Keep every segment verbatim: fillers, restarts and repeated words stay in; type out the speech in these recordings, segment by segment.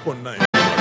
point nine.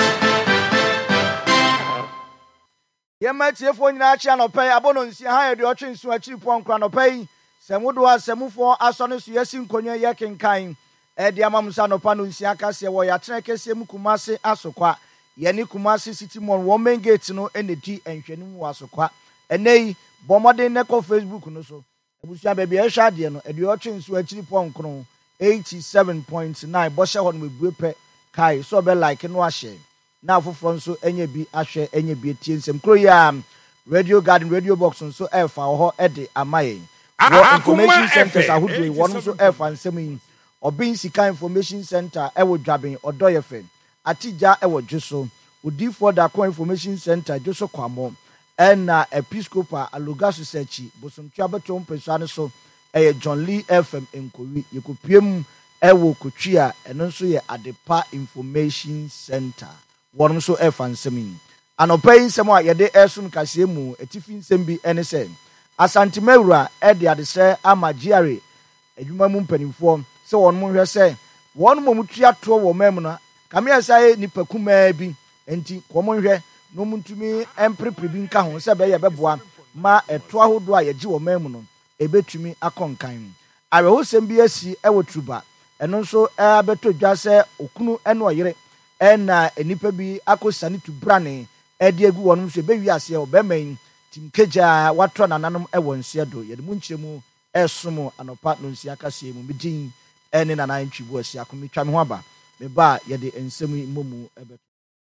Yema tiefo nyina chia no pay abono nsia ha ye de otwe nsu akiri po nkra no pay semudo asemufo aso ne so yesi nkonwa ye kenkan e de amamsa no pa no nsia kase wo ya tren kese mu kumase asokwa ye ne kumase city mall wo main gate no enedi enhwenu mu asokwa enei bomode ne ko Facebook no so ebusia bebia e hwa de no e de otwe nsu akiri po nkro eighty-seven point nine bo hye ho no mebue pe kai so be like no ahye na afoforo nso enye bi ahwe enye bi tie nsem kro ya Radio Garden Radio Box nso efa ho e de amaye information centers ahodoe won nso efa nsem yi obin sika information center e wo dwaben odoyefe atija e wo dwoso odifo da ko information center dwoso kwamo na episcopal alogaso sechi bosomtwa betom pesane so e John Lee F M enkowi yekopiem e wo kotwia eno nso ye Adepa Information Center won nso efa nsem yi anopai nsem a yede esum kase mu etifi nsem bi ene se asantemawura e de adese amagiare adwuma mu mpanimfo se won mo hwɛ se won mo mutua to wo mem no kamia sai nipa kuma bi enti ko mo hwɛ no muntumi emprepre bi nka ho se be ye beboa ma eto ahodo a yegi wo mem no ebetumi akonkan arehosem bi asi e wotuba eno nso e abeto dwa se okunu ene oyere ena enipa bi akosane tu brane e de egu wonum so be wi ase e obeman timkeja watro nananom e wonse do ye de mu nkyeremu esomo anopa no nsia kase mu midin ene nanan twibu asi akomitwa me ho aba me ba ye de ensem momu ebe